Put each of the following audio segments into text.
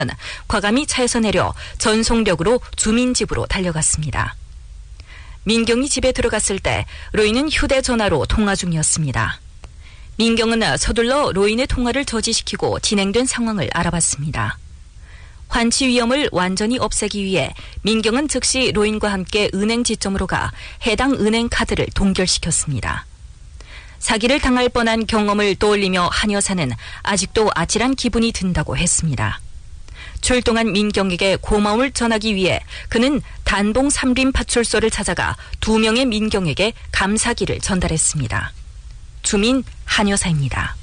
과감히 차에서 내려 전속력으로 주민 집으로 달려갔습니다. 민경이 집에 들어갔을 때 로이는 휴대전화로 통화 중이었습니다. 민경은 서둘러 로인의 통화를 저지시키고 진행된 상황을 알아봤습니다. 환치 위험을 완전히 없애기 위해 민경은 즉시 로인과 함께 은행 지점으로 가 해당 은행 카드를 동결시켰습니다. 사기를 당할 뻔한 경험을 떠올리며 한 여사는 아직도 아찔한 기분이 든다고 했습니다. 출동한 민경에게 고마움을 전하기 위해 그는 단봉 삼림 파출소를 찾아가 2명의 민경에게 감사기를 전달했습니다. 주민 한 여사입니다.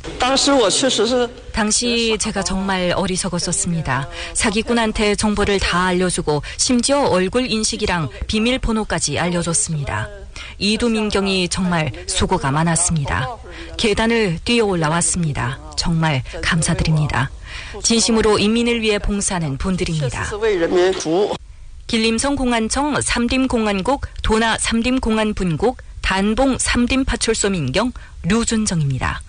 당시 제가 정말 어리석었었습니다. 사기꾼한테 정보를 다 알려주고 심지어 얼굴 인식이랑 비밀번호까지 알려줬습니다. 이두 민경이 정말 수고가 많았습니다. 계단을 뛰어 올라왔습니다. 정말 감사드립니다. 진심으로 인민을 위해 봉사하는 분들입니다. 길림성공안청 삼림공안국 도나 삼림공안분국 단봉 삼림파출소 민경 류준정입니다.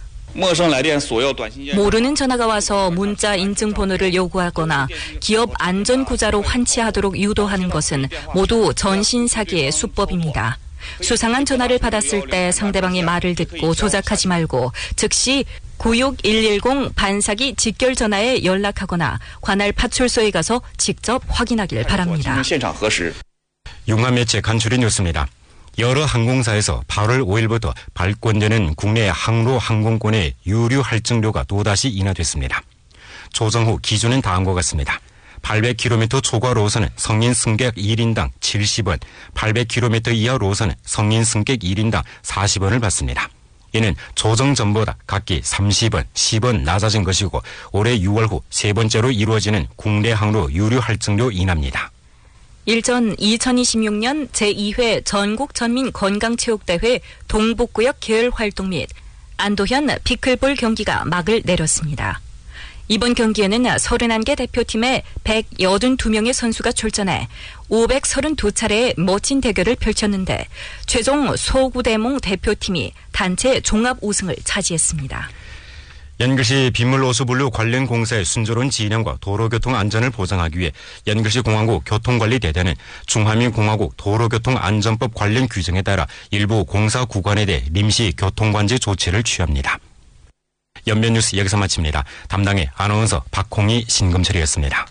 모르는 전화가 와서 문자 인증번호를 요구하거나 기업 안전구자로 환치하도록 유도하는 것은 모두 전신사기의 수법입니다. 수상한 전화를 받았을 때 상대방의 말을 듣고 조작하지 말고 즉시 96110 반사기 직결 전화에 연락하거나 관할 파출소에 가서 직접 확인하길 바랍니다. 용화 매체 간추린 뉴스입니다. 여러 항공사에서 8월 5일부터 발권되는 국내 항로 항공권의 유류 할증료가 또다시 인하됐습니다. 조정 후 기준은 다음과 같습니다. 800km 초과 로선은 성인 승객 1인당 70원, 800km 이하 로선은 성인 승객 1인당 40원을 받습니다. 이는 조정 전보다 각기 30원, 10원 낮아진 것이고 올해 6월 후 세 번째로 이루어지는 국내 항로 유류 할증료 인하입니다. 일전 2026년 제2회 전국전민 건강체육대회 동북구역 계열 활동 및 안도현 피클볼 경기가 막을 내렸습니다. 이번 경기에는 31개 대표팀에 182명의 선수가 출전해 532차례의 멋진 대결을 펼쳤는데 최종 소구대몽 대표팀이 단체 종합 우승을 차지했습니다. 연글시 빗물호수분류 관련 공사의 순조로운 진행과 도로교통 안전을 보장하기 위해 연글시 공항국 교통관리대대는 중화민공화국 도로교통안전법 관련 규정에 따라 일부 공사 구간에 대해臨時 교통관제 조치를 취합니다. 연변뉴스 여기서 마칩니다. 담당의 아나운서 박홍희, 신금철이었습니다.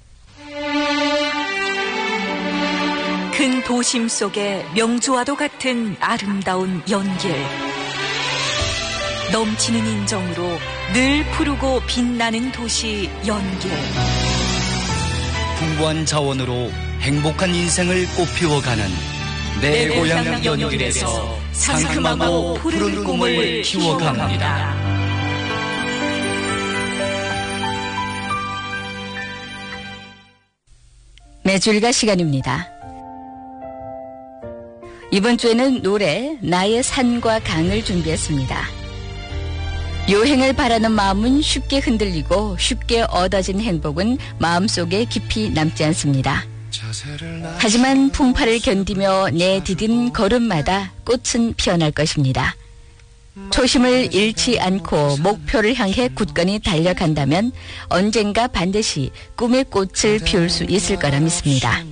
큰 도심 속에 명주와도 같은 아름다운 연길. 넘치는 인정으로 늘 푸르고 빛나는 도시 연길. 풍부한 자원으로 행복한 인생을 꽃피워가는 내 고향 연길에서 상큼하고 푸른 꿈을 키워갑니다. 매주일가 시간입니다. 이번 주에는 노래 나의 산과 강을 준비했습니다. 여행을 바라는 마음은 쉽게 흔들리고 쉽게 얻어진 행복은 마음속에 깊이 남지 않습니다. 하지만 풍파를 견디며 내디딘 걸음마다 꽃은 피어날 것입니다. 초심을 잃지 않고 목표를 향해 굳건히 달려간다면 언젠가 반드시 꿈의 꽃을 피울 수 있을 거라 믿습니다.